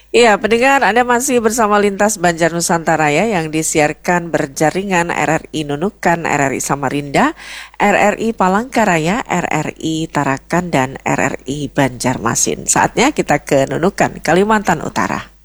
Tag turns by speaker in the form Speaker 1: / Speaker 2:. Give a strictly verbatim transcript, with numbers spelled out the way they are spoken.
Speaker 1: Iya, pendengar, Anda masih bersama Lintas Banjar Nusantara ya, yang disiarkan berjaringan R R I Nunukan, R R I Samarinda, R R I Palangkaraya, R R I Tarakan, dan R R I Banjarmasin. Saatnya kita ke Nunukan, Kalimantan Utara.